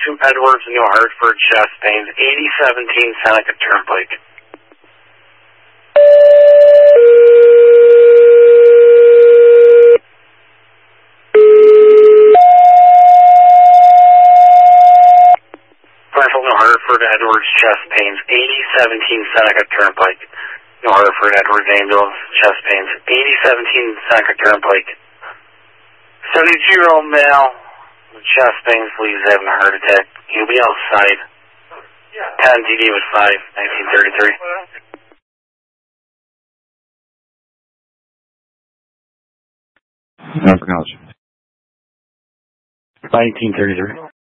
to Edwards, New Hartford, chest pains, 8017 Seneca Turnpike. New Hartford, Edwards, chest pains, 8017 Seneca Turnpike. New Hartford, Edwards, ambulance, chest pains, 8017 Seneca Turnpike. 72-year-old male with chest pains, believes having a heart attack. He'll be outside. 10 DD with 5, 1933. 1933.